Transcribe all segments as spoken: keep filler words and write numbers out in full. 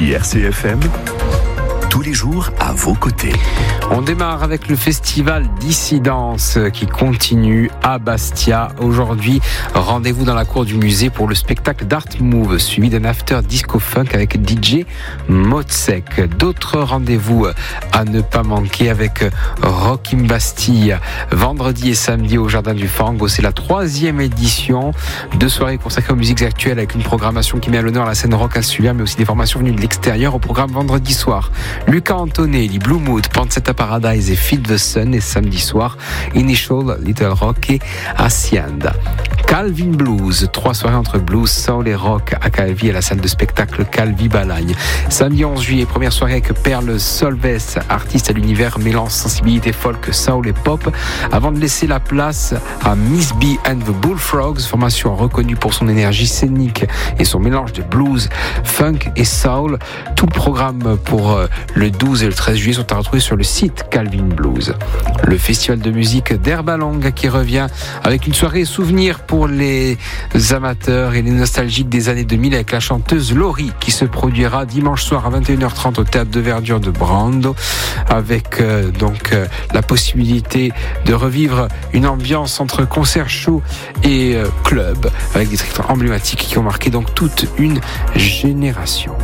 Ici R C F M, tous les jours à vos côtés. On démarre avec le festival Dissidence qui continue à Bastia. Aujourd'hui, rendez-vous dans la cour du musée pour le spectacle d'Art Move, suivi d'un after disco funk avec D J Motsek. D'autres rendez-vous à ne pas manquer avec Rock in Bastille, vendredi et samedi au Jardin du Fango. C'est la troisième édition de soirées consacrées aux musiques actuelles avec une programmation qui met à l'honneur la scène rock insulaire, mais aussi des formations venues de l'extérieur au programme vendredi soir. Luca Antonelli, Blue Mood, Pancetta Paradise et Feed the Sun, et samedi soir, Initial, Little Rock et Hacienda. Calvin Blues, trois soirées entre blues, soul et rock à Calvi, à la salle de spectacle Calvi Balagne. Samedi onze juillet, première soirée avec Perle Solves, artiste à l'univers mêlant sensibilité folk, soul et pop, avant de laisser la place à Miss B and the Bullfrogs, formation reconnue pour son énergie scénique et son mélange de blues, funk et soul. Tout le programme pour le douze et le treize juillet sont à retrouver sur le site Calvin Blues. Le festival de musique d'Herbalong qui revient avec une soirée souvenir pour les amateurs et les nostalgiques des années deux mille avec la chanteuse Laurie qui se produira dimanche soir à vingt et une heures trente au théâtre de verdure de Brando, avec euh, donc euh, la possibilité de revivre une ambiance entre concert show et euh, club avec des titres emblématiques qui ont marqué donc toute une génération.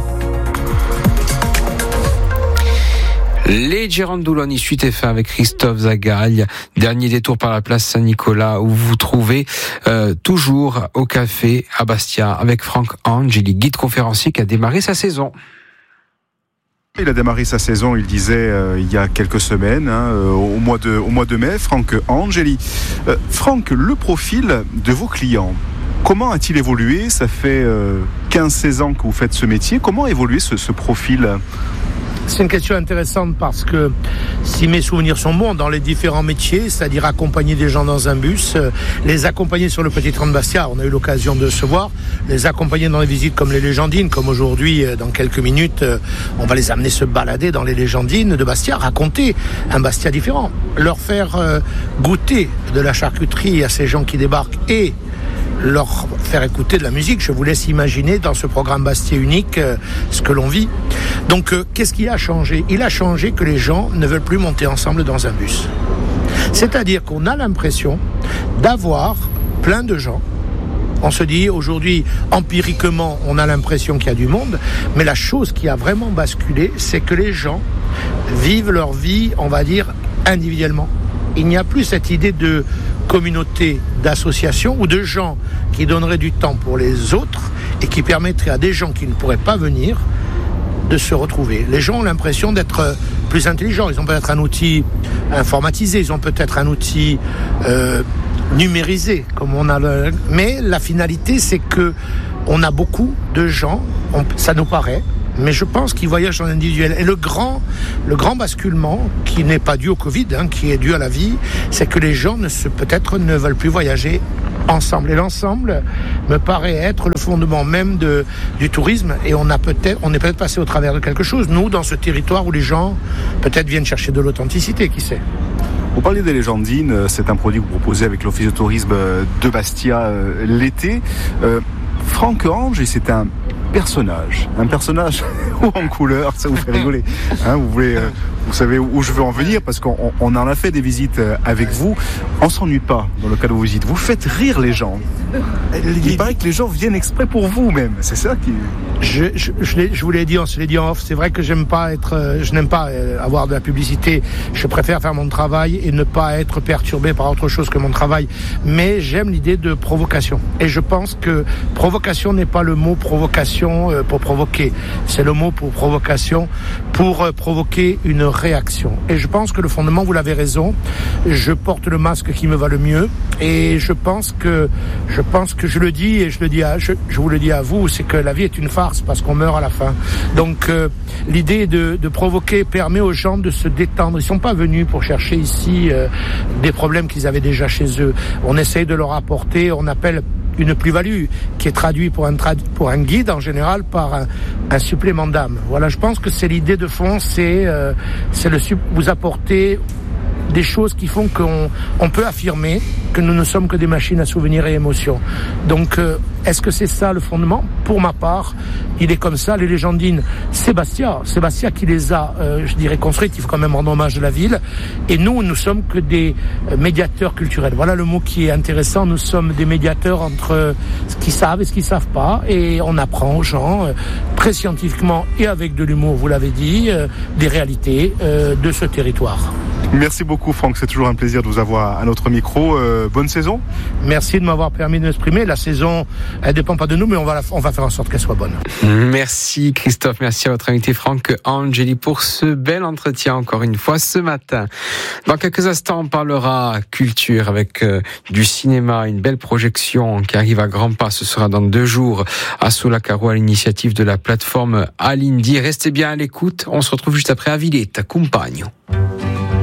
Les Girandoloni, suite est fait avec Christophe Zagaille. Dernier détour par la place Saint-Nicolas où vous vous trouvez euh, toujours au café à Bastia avec Franck Angeli, guide conférencier qui a démarré sa saison. Il a démarré sa saison, il disait, euh, il y a quelques semaines, hein, euh, au, mois de, au mois de mai, Franck Angeli. Euh, Franck, le profil de vos clients, comment a-t-il évolué ? Ça fait euh, quinze seize ans que vous faites ce métier. Comment a évolué ce, ce profil ? C'est une question intéressante parce que si mes souvenirs sont bons dans les différents métiers, c'est-à-dire accompagner des gens dans un bus, les accompagner sur le petit train de Bastia, on a eu l'occasion de se voir, les accompagner dans les visites comme les Légendines, comme aujourd'hui, dans quelques minutes, on va les amener se balader dans les Légendines de Bastia, raconter un Bastia différent, leur faire goûter de la charcuterie à ces gens qui débarquent et leur faire écouter de la musique. Je vous laisse imaginer dans ce programme Bastia unique euh, ce que l'on vit. Donc euh, qu'est-ce qui a changé ? Il a changé que les gens ne veulent plus monter ensemble dans un bus. C'est-à-dire qu'on a l'impression d'avoir plein de gens. On se dit aujourd'hui, empiriquement, on a l'impression qu'il y a du monde, mais la chose qui a vraiment basculé, c'est que les gens vivent leur vie, on va dire, individuellement. Il n'y a plus cette idée de communauté, d'association ou de gens qui donneraient du temps pour les autres et qui permettraient à des gens qui ne pourraient pas venir de se retrouver. Les gens ont l'impression d'être plus intelligents. Ils ont peut-être un outil informatisé, ils ont peut-être un outil euh, numérisé, comme on a le... Mais la finalité, c'est que on a beaucoup de gens, on... ça nous paraît, mais je pense qu'ils voyagent en individuel. Et le grand, le grand basculement, qui n'est pas dû au Covid, hein, qui est dû à la vie, c'est que les gens ne se, peut-être ne veulent plus voyager ensemble. Et l'ensemble me paraît être le fondement même de, du tourisme. Et on, a peut-être, on est peut-être passé au travers de quelque chose, nous, dans ce territoire où les gens peut-être viennent chercher de l'authenticité, qui sait. Vous parlez des Légendines, c'est un produit que vous proposez avec l'Office de tourisme de Bastia euh, l'été. Euh, Franck Ange, c'est un personnage, un personnage haut en couleur, ça vous fait rigoler. Hein, vous voulez, euh, vous savez où je veux en venir parce qu'on on en a fait des visites avec vous. On s'ennuie pas dans le cadre de vos visites. Vous faites rire les gens. Il paraît que les gens viennent exprès pour vous même. C'est ça qui. Je, je, je, l'ai, je vous l'ai dit, on se l'est dit en off. C'est vrai que j'aime pas être, je n'aime pas avoir de la publicité. Je préfère faire mon travail et ne pas être perturbé par autre chose que mon travail. Mais j'aime l'idée de provocation. Et je pense que provocation n'est pas le mot provocation pour provoquer. C'est le mot pour provocation pour provoquer une réaction. Et je pense que le fondement, vous l'avez raison. Je porte le masque qui me va le mieux. Et je pense que, je pense que je le dis et je le dis à, je, je vous le dis à vous, c'est que la vie est une farce parce qu'on meurt à la fin. Donc euh, l'idée de, de provoquer permet aux gens de se détendre. Ils sont pas venus pour chercher ici euh, des problèmes qu'ils avaient déjà chez eux. On essaye de leur apporter, on appelle une plus-value qui est traduite pour un, tradu- pour un guide en général par un, un supplément d'âme. Voilà, je pense que c'est l'idée de fond, c'est, euh, c'est le su- vous apporter des choses qui font qu'on on peut affirmer que nous ne sommes que des machines à souvenirs et émotions. Donc, euh, est-ce que c'est ça le fondement ? Pour ma part, il est comme ça. Les légendines, c'est Bastia. C'est Bastia qui les a, euh, je dirais, construites. Il faut quand même rendre hommage de la ville. Et nous, nous sommes que des euh, médiateurs culturels. Voilà le mot qui est intéressant. Nous sommes des médiateurs entre ce qu'ils savent et ce qu'ils savent pas. Et on apprend aux gens, euh, très scientifiquement et avec de l'humour, vous l'avez dit, euh, des réalités euh, de ce territoire. Merci beaucoup Franck, c'est toujours un plaisir de vous avoir à notre micro. Euh, bonne saison. Merci de m'avoir permis de m'exprimer. La saison, elle dépend pas de nous, mais on va, la, on va faire en sorte qu'elle soit bonne. Merci Christophe, merci à votre invité Franck Angeli pour ce bel entretien encore une fois ce matin. Dans quelques instants, on parlera culture avec euh, du cinéma, une belle projection qui arrive à grands pas. Ce sera dans deux jours à Soulacaro à l'initiative de la plateforme Alindi. Restez bien à l'écoute. On se retrouve juste après à Villette, Compagno.